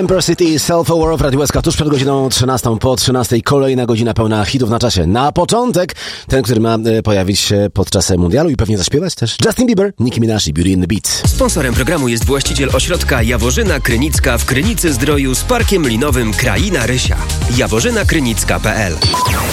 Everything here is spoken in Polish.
Temper City, Self-Aware w Radio SK tuż przed godziną 13. Po 13. Kolejna godzina pełna hitów na czasie. Na początek ten, który ma pojawić się podczas mundialu i pewnie zaśpiewać też. Justin Bieber, Nicki Minaj i Beauty in the Beat. Sponsorem programu jest właściciel ośrodka Jaworzyna Krynicka w Krynicy Zdroju z Parkiem Linowym Kraina Rysia. jaworzynakrynicka.pl